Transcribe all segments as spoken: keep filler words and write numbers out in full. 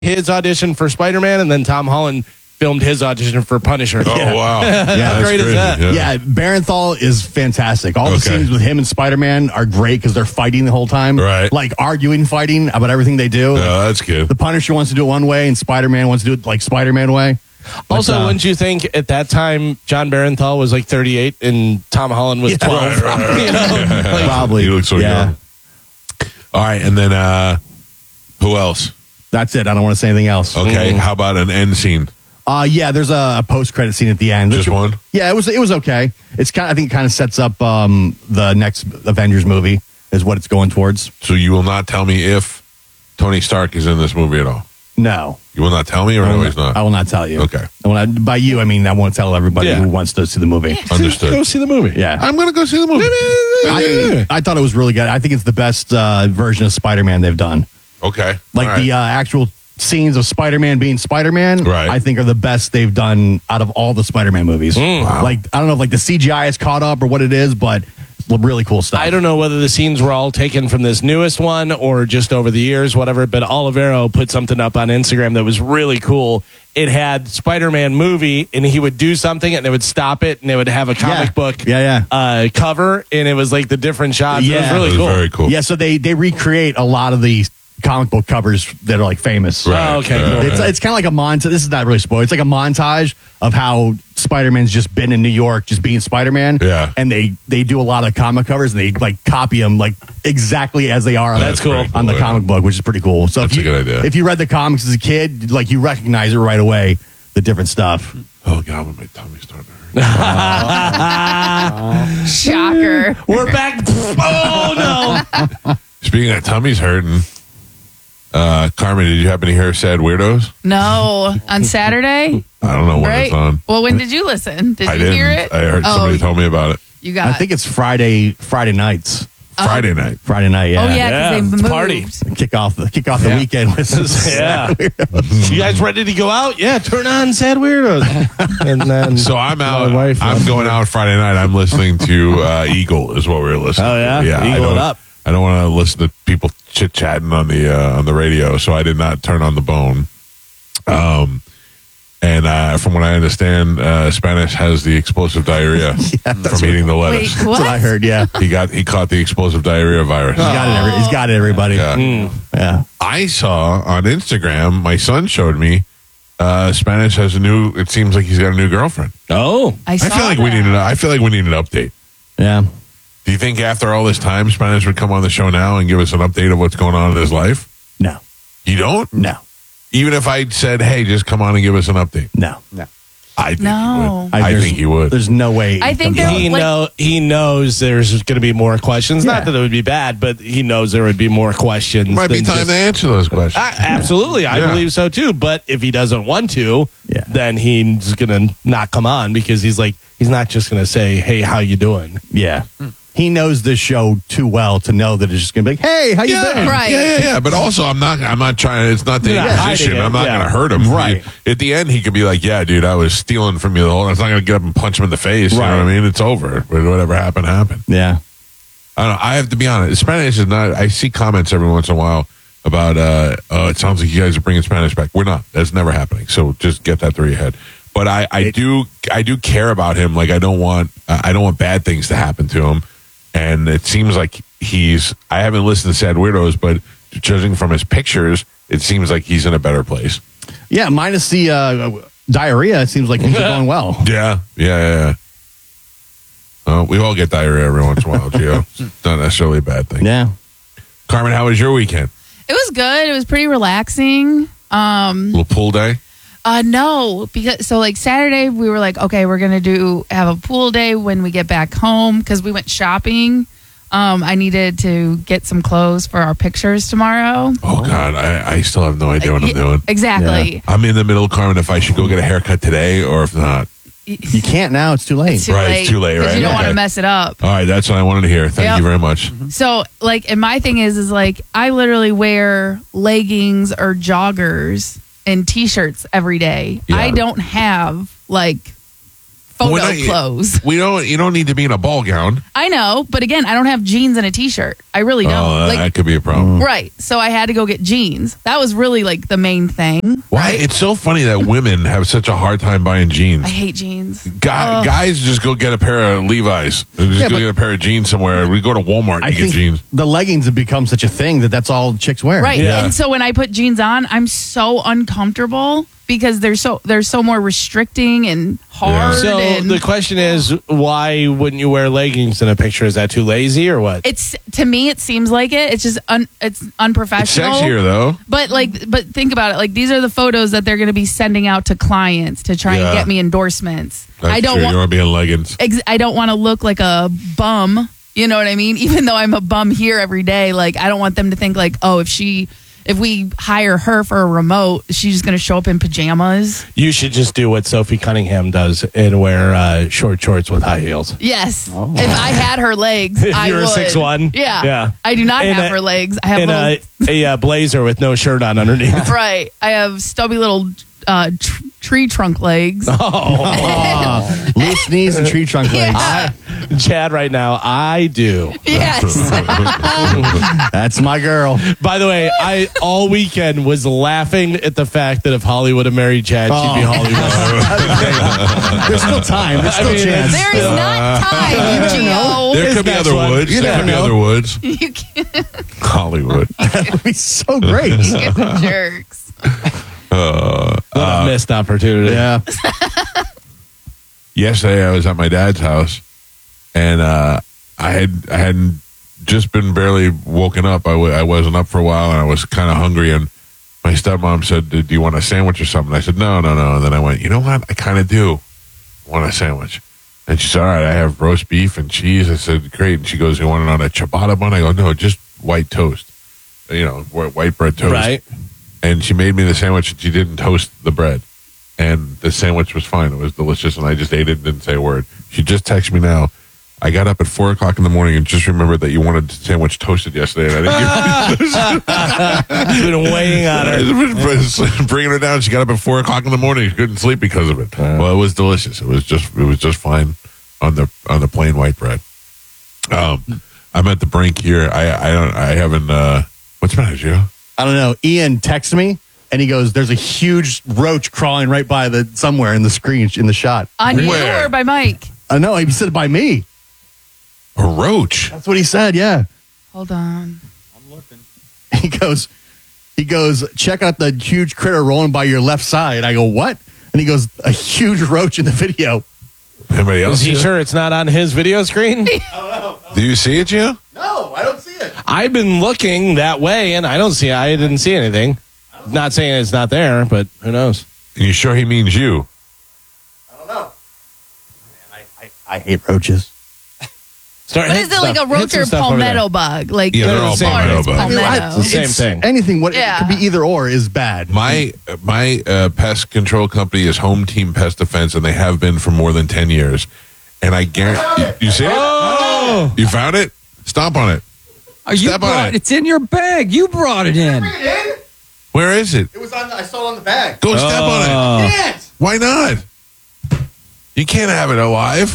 his audition for Spider-Man, and then Tom Holland filmed his audition for Punisher. Oh, yeah. wow. Yeah, how great is that? Yeah. yeah, Barenthal is fantastic. All the Okay. scenes with him and Spider-Man are great because they're fighting the whole time. Right. Like arguing, fighting about everything they do. Oh, that's good. The Punisher wants to do it one way and Spider-Man wants to do it like Spider-Man way. But, Also, uh, wouldn't you think at that time John Barenthal was like thirty-eight and Tom Holland was Yeah. twelve? Right, right, right. You know? Like, probably. He looks so yeah. young. All right, and then uh, who else? That's it. I don't want to say anything else. Okay, how about an end scene? Uh, yeah, there's a, a post-credit scene at the end. Just one? Yeah, it was it was okay. It's kind of, I think it kind of sets up um, the next Avengers movie is what it's going towards. So you will not tell me if Tony Stark is in this movie at all? No. You will not tell me, or I no, will he's not, not? I will not tell you. Okay. I will not, by you, I mean I won't tell everybody Yeah. who wants to see the movie. Understood. Go see the movie. Yeah. I'm going to go see the movie. I, I thought it was really good. I think it's the best uh, version of Spider-Man they've done. Okay. Like All right. the uh, actual scenes of Spider-Man being Spider-Man, Right. I think are the best they've done out of all the Spider-Man movies. Wow. Like I don't know if like the C G I is caught up or what it is, but it's really cool stuff. I don't know whether the scenes were all taken from this newest one or just over the years, whatever, but Olivero put something up on Instagram that was really cool. It had Spider-Man movie, and he would do something, and they would stop it, and they would have a comic Yeah. book Yeah, yeah. Uh, cover, and it was like the different shots. It was Yeah. really It was cool. very cool. Yeah, so they they recreate a lot of the comic book covers that are like famous. Right. Oh, okay, Right. cool. It's it's kind of like a montage. This is not really spoiled. It's like a montage of how Spider-Man's just been in New York, just being Spider-Man. Yeah. and they they do a lot of comic covers and they like copy them like exactly as they are. That's cool. very on the yeah. comic book, which is pretty cool. So That's if a you, good idea. If you read the comics as a kid, like you recognize it right away, the different stuff. Oh, God, my tummy's starting to hurt. Shocker. We're back. Oh, no. Speaking of tummies hurting, uh, Carmen, did you happen to hear Sad Weirdos? No, on Saturday, I don't know when right? it's on. Well, when did you listen? Did I you didn't. hear it? I heard oh, somebody told me about it. You got. I think it's Friday Friday nights. Friday night. Friday night, yeah. Oh yeah, Yeah, because it's they moved. party. Kick off the kick off the Yeah. weekend with some Yeah. You guys ready to go out? Yeah, turn on Sad Weirdos. And then, So I'm My out. wife I'm went- going out Friday night. I'm listening to uh, Eagle is what we were listening Oh, yeah? to. Yeah. I Eagle don't, it up. I don't want to listen to people chit chatting on the uh, on the radio, so I did not turn on the bone. Um, and uh, from what I understand, uh, Spanish has the explosive diarrhea from eating the Wait, lettuce. what? That's what I heard. Yeah, He got he caught the explosive diarrhea virus. he's got it. Every, he's got it. Everybody. Yeah. Yeah. I saw on Instagram, my son showed me. Uh, Spanish has a new. It seems like he's got a new girlfriend. oh, I, I saw feel like we that. need an. I feel like we need an update. Yeah. Do you think after all this time, Spanish would come on the show now and give us an update of what's going on in his life? No. You don't? No. Even if I said, "Hey, just come on and give us an update," No. I think No. he would. I, there's- think he would. There's no way. I think comes there- out. he like- know he knows there's going to be more questions. Yeah. Not that it would be bad, but he knows there would be more questions. Might be than time just- to answer those questions. I, absolutely, I Yeah. believe so too. But if he doesn't want to, Yeah. then he's going to not come on because he's like he's not just going to say, "Hey, how you doing?" Yeah. He knows this show too well to know that it's just going to be like, hey, how you yeah, been? Right. yeah, yeah, yeah. But also, I'm not. I'm not trying. It's not the You're not inquisition. hiding it, I'm not yeah. going to hurt him. Right. He- at the end, he could be like, "Yeah, dude, I was stealing from you the whole." I was not going to get up and punch him in the face. You know Right. what I mean? It's over. Whatever happened, happened. Yeah. I don't know. I have to be honest. Spanish is not. I see comments every once in a while about. Uh, oh, it sounds like you guys are bringing Spanish back. We're not. That's never happening. So just get that through your head. But I, I It- do. I do care about him. Like I don't want. I don't want bad things to happen to him. And it seems like he's. I haven't listened to Sad Weirdos, but judging from his pictures, it seems like he's in a better place. Yeah. Minus the uh, diarrhea, it seems like things are going well. Yeah, yeah, yeah. yeah. Uh, we all get diarrhea every once in a while, Gio. It's not necessarily a bad thing. Yeah. Carmen, how was your weekend? It was good. It was pretty relaxing. Um, little pool day. uh, no, because so like Saturday we were like, okay, we're gonna do have a pool day when we get back home because we went shopping. Um, I needed to get some clothes for our pictures tomorrow. Oh God, I, I still have no idea what I'm doing. Exactly. I'm in the middle, Carmen. If I should go get a haircut today or if not. You can't now. It's too late. It's too Right, late. it's too late, 'cause right? You don't want Okay. to mess it up. All right, that's what I wanted to hear. Thank Yep. you very much. So, like, and my thing is, is like, I literally wear leggings or joggers and t-shirts every day. Yeah. I don't have like photo We're not- clothes. We don't. You don't need to be in a ball gown. I know, but again, I don't have jeans and a t-shirt. I really don't. Oh, like, that could be a problem. right. So I had to go get jeans. That was really like the main thing. Why? It's so funny that women have such a hard time buying jeans. I hate jeans. Guy, Ugh. guys just go get a pair of Levi's. They just Yeah, go but- get a pair of jeans somewhere. We go to Walmart and I get think jeans. the leggings have become such a thing that that's all chicks wear. Right. Yeah. And so when I put jeans on, I'm so uncomfortable because they're so they're so more restricting and hard. So and the question is, why wouldn't you wear leggings in a picture? Is that too lazy or what? it's to me it seems like it. It's just un, it's It's unprofessional. sexier though. But like but think about it. Like these are the photos that they're going to be sending out to clients to try Yeah. and get me endorsements. That's I don't true. want You want to be in leggings. ex- I don't want to look like a bum. You know what I mean? Even though I'm a bum here every day, like I don't want them to think like, oh, if she, if we hire her for a remote, she's just going to show up in pajamas. You should just do what Sophie Cunningham does and wear uh, short shorts with high heels. Yes, if I had her legs, If I you're a would. six one? Yeah, Yeah. I do not And have a- her legs. I have And little, a, a uh, blazer with no shirt on underneath. right. I have stubby little uh, tr- tree trunk legs. Ah, loose knees and tree trunk legs. Yeah. Chad, right now, I do. Yes. That's my girl. By the way, I all weekend was laughing at the fact that if Hollywood had married Chad, she'd be Oh. Hollywood. There's still time. There's I still mean, chance. There is not time, Gio. There Is could be next other one. woods. You There never could be know. other woods. You can't Hollywood. That would be so great. get the jerks. What a missed opportunity. Yeah. Yesterday I was at my dad's house, and uh, I had I hadn't just been barely woken up. I w- I wasn't up for a while, and I was kind of hungry. And my stepmom said, "Do you want a sandwich or something?" I said, "No, no, no." And then I went, "You know what? I kind of do want a sandwich." And she said, "All right, I have roast beef and cheese." I said, "Great." And she goes, "You want it on a ciabatta bun?" I go, "No, just white toast. You know, wh- white bread toast." Right. And she made me the sandwich, and she didn't toast the bread. And the sandwich was fine. It was delicious, and I just ate it and didn't say a word. She just texted me now. I got up at four o'clock in the morning and just remembered that you wanted the sandwich toasted yesterday, and I didn't She's been waiting on her. give her. Bringing her down, she got up at four o'clock in the morning. She couldn't sleep because of it. Well, it was delicious. It was just, it was just fine on the on the plain white bread. Um, I'm at the brink here. I I don't. I haven't. Uh, what's the matter, Gio? I don't know. Ian texted me and he goes, "There's a huge roach crawling right by the somewhere in the screen in the shot." On you Where? or by Mike? I know. He said it by me. A roach. That's what he said. Yeah. Hold on. He goes, he goes, check out the huge critter rolling by your left side. I go, what? And he goes, a huge roach in the video. Anybody else? Is he see it? sure it's not on his video screen? Do you see it, Gio? No, I don't see it. I've been looking that way, and I don't see. I didn't see anything. Not saying it's not there, but who knows? Are you sure he means you? I don't know. I, I, I hate roaches. Start What hitting is it like a stuff- hit roach some or stuff over there. palmetto bug? Like Yeah, they're all as far palmetto as bugs. palmetto. It's the same thing. Anything, what Yeah. it could be either or is bad. My my uh, pest control company is Home Team Pest Defense, and they have been for more than ten years. And I guarantee you, you see it. Oh, You found it. Stomp on it. Oh, you Step on brought it. it's in your bag. You brought it in. Where is it? It was on. I saw it on the bag. Go step on it. Oh. Can't. Why not? You can't have it alive.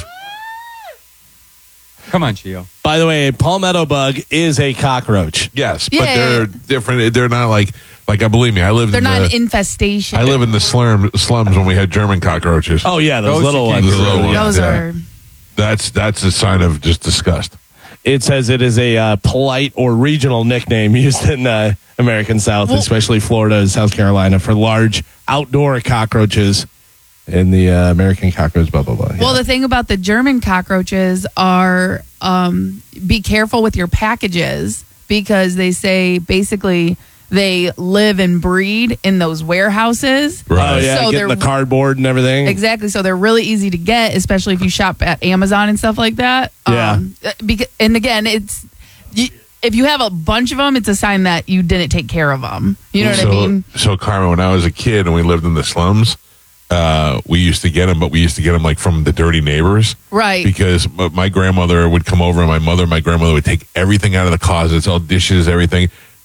Come on, Gio. By the way, a palmetto bug is a cockroach. Yes, Yeah, but yeah, they're yeah. different. They're not like like I believe me. I lived They're in not the an infestation. I live in the slum, slums when we had German cockroaches. Oh yeah, those, Those little you ones. can't The little ones. Those Yeah. are. That's that's a sign of just disgust. It says it is a uh, polite or regional nickname used in the American South, Well- especially Florida and South Carolina, for large outdoor cockroaches. In the uh, American cockroach, blah blah blah. Well, Yeah. the thing about the German cockroaches are um, be careful with your packages because they say basically they live and breed in those warehouses. oh yeah, So getting they're- the cardboard and everything. Exactly. So they're really easy to get, especially if you shop at Amazon and stuff like that. Yeah. Um, because, and again, it's you, if you have a bunch of them, it's a sign that you didn't take care of them. You know what so, I mean? So, Carmen, when I was a kid and we lived in the slums, uh, we used to get them, but we used to get them like from the dirty neighbors. Right. Because m- my grandmother would come over, and my mother and my grandmother would take everything out of the closets, all dishes, everything.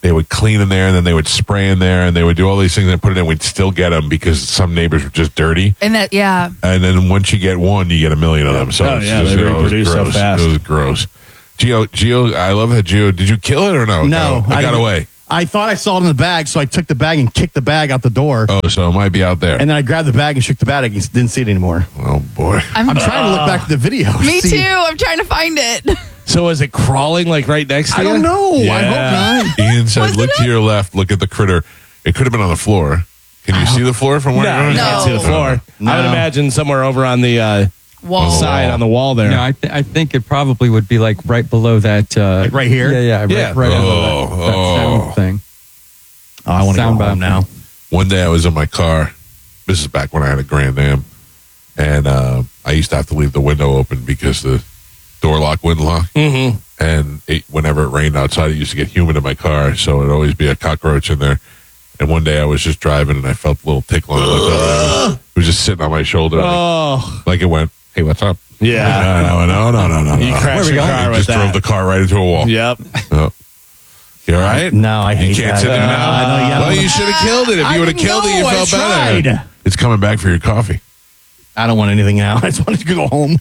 they would clean in there, and then they would spray in there, and they would do all these things and put it in. We'd still get them because some neighbors were just dirty. And that, yeah. And then once you get one, you get a million of them. So Oh, it's yeah, just, they you know, it was reproduce so gross. fast. It was gross. Geo, Geo, I love that Geo. Did you kill it or no? No, it got I- away. I thought I saw it in the bag, so I took the bag and kicked the bag out the door. Oh, so it might be out there. And then I grabbed the bag and shook the bag. I didn't see it anymore. Oh boy. I'm, I'm trying to look back at the video. Me See- too. I'm trying to find it. So is it crawling like right next to I you? don't know. I Yeah. hope not. Ian said, Was "Look it to a- your left. Look at the critter. It could have been on the floor. Can you see the floor from where No, you're you on? can't see the No. floor. No. I would imagine somewhere over on the uh, Wall. side on the wall there. No, I, th- I think it probably would be like right below that. Uh, Like right here? Yeah, yeah, right, Yeah. right under Oh, that, that oh. sound thing. Oh, I want to go Sound home bath. now. One day I was in my car. This is back when I had a Grand Am, and uh, I used to have to leave the window open because the door lock wouldn't lock. Mm-hmm. And it, whenever it rained outside, it used to get humid in my car, so it'd always be a cockroach in there. And one day I was just driving, and I felt a little tickle. And I looked up, it was just sitting on my shoulder, like, Oh, like it went, "Hey, what's up?" yeah. No, no, no, no, no, no. You no. crashed we your going? car I with just that. drove the car right into a wall. Yep. Oh. You all right? No, I hate You can't that. sit there Uh, now. I know, yeah. Well, you should have killed it. If I you would have didn't killed it, you know. I felt better. tried. It's coming back for your coffee. I don't want anything now. I just want to go home.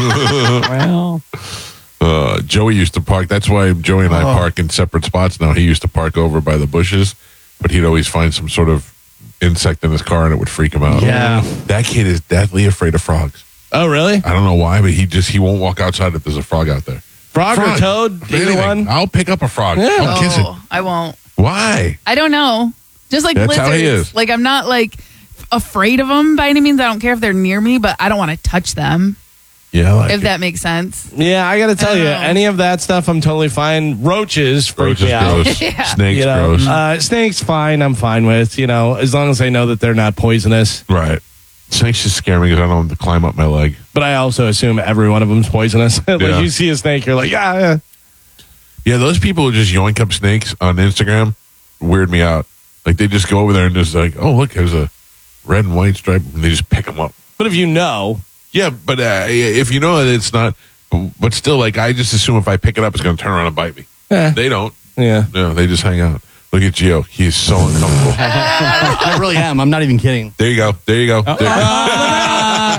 Well, Uh, Joey used to park. That's why Joey and I Oh. park in separate spots now. He used to park over by the bushes, but he'd always find some sort of insect in his car, and it would freak him out. Yeah. That kid is deathly afraid of frogs. Oh, really? I don't know why, but he just he won't walk outside if there's a frog out there. Frog, or toad? Either Anything. one? I'll pick up a frog. Yeah. I'll kiss it. Oh, I won't. Why? I don't know. Just like That's lizards. how he is. Like I'm not like afraid of them by any means. I don't care if they're near me, but I don't want to touch them. Yeah, I like If it. that makes sense. Yeah, I got to tell I don't you, know. any of that stuff, I'm totally fine. Roaches freak Roach is me out. gross. Yeah. Snake's You know, gross. uh, snakes, fine. I'm fine with. You know, as long as I know that they're not poisonous. Right. Snakes just scare me because I don't want them to climb up my leg. But I also assume every one of them's poisonous. like Yeah. you see a snake, you're like, yeah, yeah. Yeah, those people who just yoink up snakes on Instagram weird me out. Like they just go over there and just like, oh look, there's a red and white stripe, and they just pick them up. But if you know, Yeah, but uh, if you know that it's not, but still, like I just assume if I pick it up, it's going to turn around and bite me. eh, They don't. yeah. No, they just hang out. Look at Gio. He's so uncomfortable. I really am. I'm not even kidding. There you go. There you go. There you go.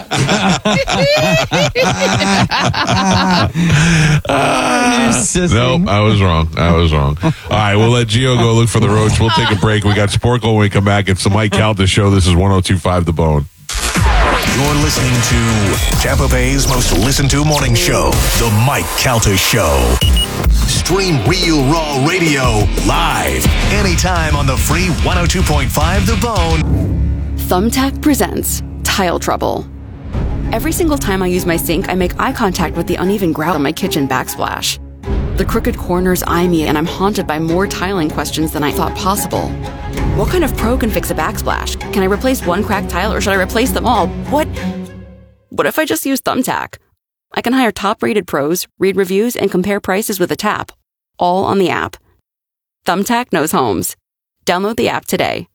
Nope, I was wrong. I was wrong. All right, we'll let Gio go look for the roach. We'll take a break. We got Sporkle when we come back. It's the Mike Calta Show. This is one oh two point five The Bone. You're listening to Tampa Bay's most listened to morning show, The Mike Calta Show. Stream Real Raw Radio live anytime on the free one oh two point five The Bone. Thumbtack presents Tile Trouble. Every single time I use my sink, I make eye contact with the uneven grout on my kitchen backsplash. The crooked corners eye me, and I'm haunted by more tiling questions than I thought possible. What kind of pro can fix a backsplash? Can I replace one cracked tile, or should I replace them all? What? What if I just use Thumbtack? I can hire top-rated pros, read reviews, and compare prices with a tap, all on the app. Thumbtack knows homes. Download the app today.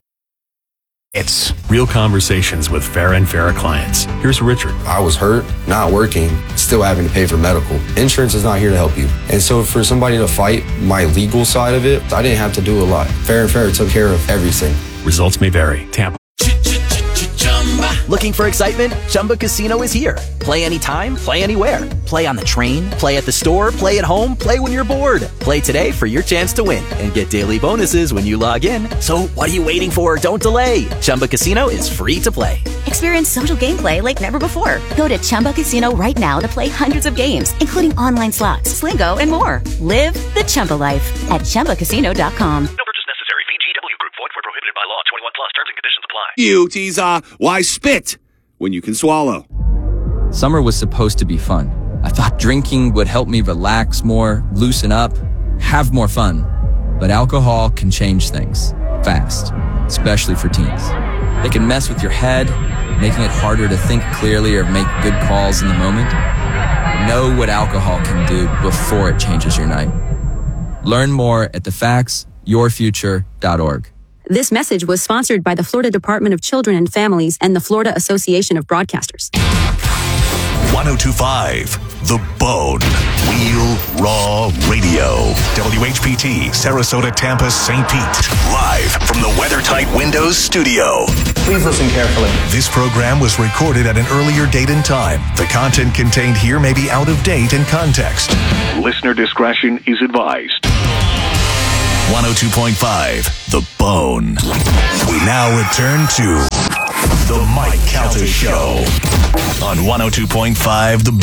It's real conversations with Farah and Farah clients. Here's Richard. I was hurt, not working, still having to pay for medical. Insurance is not here to help you. And so for somebody to fight my legal side of it, I didn't have to do a lot. Fair and Fair took care of everything. Results may vary. Tampa. Looking for excitement? Chumba Casino is here. Play anytime, play anywhere. Play on the train, play at the store, play at home, play when you're bored. Play today for your chance to win and get daily bonuses when you log in. So what are you waiting for? Don't delay. Chumba Casino is free to play. Experience social gameplay like never before. Go to Chumba Casino right now to play hundreds of games, including online slots, Slingo, and more. Live the Chumba life at Chumba Casino dot com. No purchase necessary. V G W Group. Void where prohibited by law. twenty-one plus. Terms and conditions apply. You, Tiza, why spit when you can swallow? summer was supposed to be fun. I thought drinking would help me relax more, loosen up, have more fun. But alcohol can change things fast, especially for teens. It can mess with your head, making it harder to think clearly or make good calls in the moment. Know what alcohol can do before it changes your night. Learn more at the facts your future dot org. This message was sponsored by the Florida Department of Children and Families and the Florida Association of Broadcasters. one oh two point five The Bone. Real Raw Radio. W H P T, Sarasota, Tampa, Saint Pete. Live from the WeatherTight Windows studio. Please listen carefully. This program was recorded at an earlier date and time. The content contained here may be out of date in context. Listener discretion is advised. one oh two point five, The Bone. We now return to The Mike Calta Show on one oh two point five, The